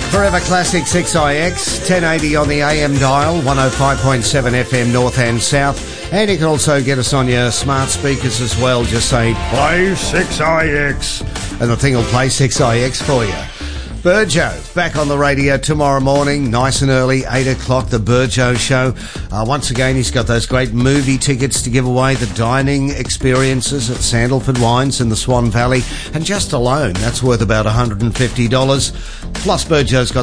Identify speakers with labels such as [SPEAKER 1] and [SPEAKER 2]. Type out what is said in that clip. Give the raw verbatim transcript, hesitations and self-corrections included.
[SPEAKER 1] Forever Classic six I X, ten eighty on the A M dial, one oh five point seven F M north and south. And you can also get us on your smart speakers as well. Just say, play six I X. And the thing will play six I X for you. Burjo, back on the radio tomorrow morning, nice and early, eight o'clock, the Burjo Show. Uh, once again, he's got those great movie tickets to give away, the dining experiences at Sandalford Wines in the Swan Valley. And just alone, that's worth about one hundred fifty dollars. Plus, Burjo's got